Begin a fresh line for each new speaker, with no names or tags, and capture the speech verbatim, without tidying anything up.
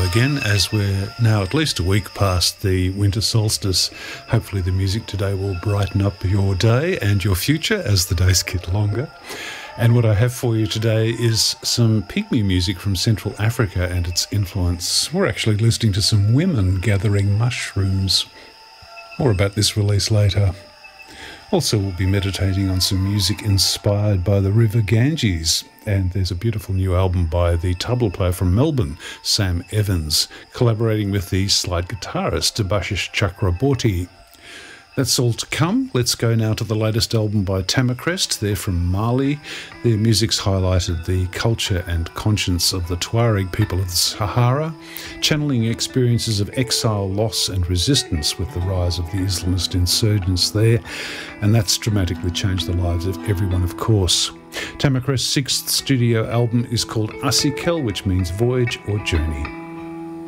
again as we're now at least a week past the winter solstice. Hopefully the music today will brighten up your day and your future as the days get longer. And what I have for you today is some pygmy music from Central Africa and its influence. We're actually listening to some women gathering mushrooms. More about this release later. Also, we'll be meditating on some music inspired by the River Ganges. And there's a beautiful new album by the tabla player from Melbourne, Sam Evans, collaborating with the slide guitarist, Debashish Chakraborty. That's all to come. Let's go now to the latest album by Tamacrest. They're from Mali. Their music's highlighted the culture and conscience of the Tuareg people of the Sahara, channeling experiences of exile, loss and resistance with the rise of the Islamist insurgents there. And that's dramatically changed the lives of everyone, of course. Tamacrest's sixth studio album is called Asikel, which means voyage or journey.